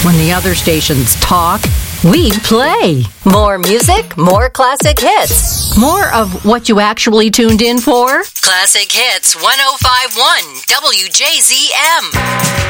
When the other stations talk, we play. More music, more classic hits. More of what you actually tuned in for. Classic Hits 105.1 WJZM.